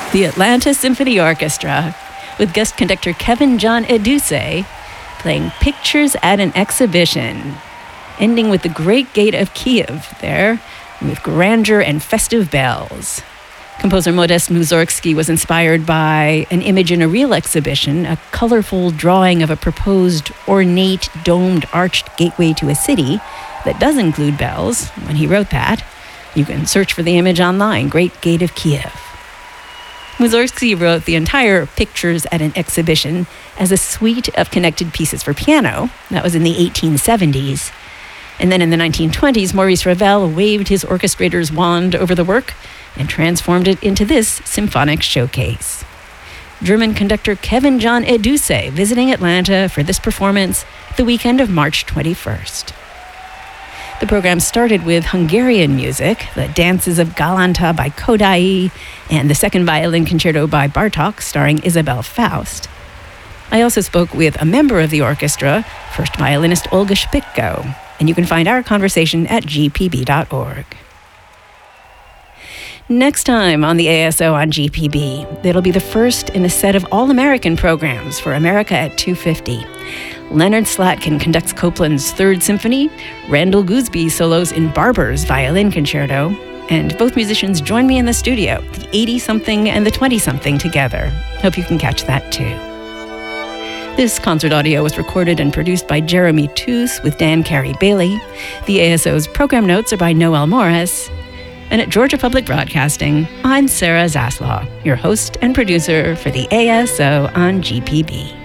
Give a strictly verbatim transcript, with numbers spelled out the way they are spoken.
the Atlanta Symphony Orchestra, with guest conductor Kevin John Eduse playing Pictures at an Exhibition, ending with the Great Gate of Kiev there, with grandeur and festive bells. Composer Modest Mussorgsky was inspired by an image in a real exhibition, a colorful drawing of a proposed ornate, domed, arched gateway to a city that does include bells when he wrote that. You can search for the image online, Great Gate of Kiev. Mussorgsky wrote the entire Pictures at an Exhibition as a suite of connected pieces for piano. That was in the eighteen seventies. And then in the nineteen twenties, Maurice Ravel waved his orchestrator's wand over the work and transformed it into this symphonic showcase. German conductor Kevin John Eduse visiting Atlanta for this performance the weekend of March twenty-first. The program started with Hungarian music, the Dances of Galanta by Kodai, and the Second Violin Concerto by Bartók, starring Isabel Faust. I also spoke with a member of the orchestra, first violinist Olga Szpitko, and you can find our conversation at g p b dot org. Next time on the A S O on G P B, it'll be the first in a set of all-American programs for America at two fifty. Leonard Slatkin conducts Copland's Third Symphony, Randall Gooseby solos in Barber's Violin Concerto, and both musicians join me in the studio, the eighty-something and the twenty-something together. Hope you can catch that too. This concert audio was recorded and produced by Jeremy Toos with Dan Carey Bailey. The A S O's program notes are by Noel Morris. And at Georgia Public Broadcasting, I'm Sarah Zaslaw, your host and producer for the A S O on G P B.